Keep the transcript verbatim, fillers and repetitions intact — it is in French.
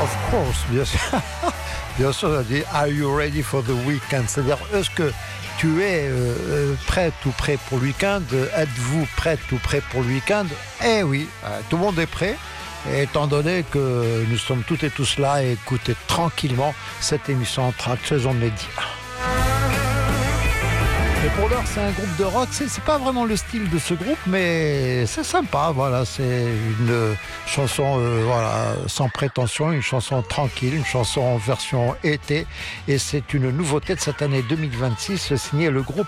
Of course, bien sûr. Bien sûr, on dit Are you ready for the weekend? C'est-à-dire, est-ce que tu es euh, prête ou prêt pour le week-end? Êtes-vous prête ou prêt pour le week-end? Eh oui, euh, tout le monde est prêt. Et étant donné que nous sommes toutes et tous là et écoutez tranquillement cette émission en track saison de Mehdi. Et pour l'heure, c'est un groupe de rock. C'est, c'est pas vraiment le style de ce groupe, mais c'est sympa. Voilà, c'est une chanson, euh, voilà, sans prétention, une chanson tranquille, une chanson en version été. Et c'est une nouveauté de cette année deux mille vingt-six, signé le groupe